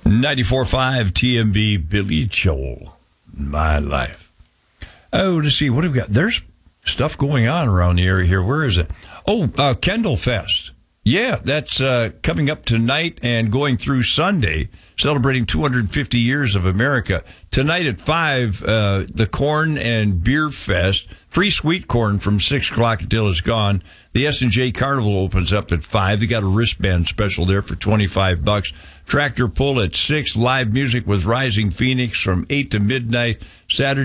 94.5 TMB, Billy Joel, My Life. Oh, to see what have we got. There's stuff going on around the area here. Where is it? Oh, Kendall Fest. Yeah, that's coming up tonight and going through Sunday, celebrating 250 years of America. Tonight at 5, the Corn and Beer Fest. Free sweet corn from 6 o'clock until it's gone. The S&J Carnival opens up at 5. They got a wristband special there for $25. Tractor pull at 6. Live music with Rising Phoenix from 8 to midnight. Saturday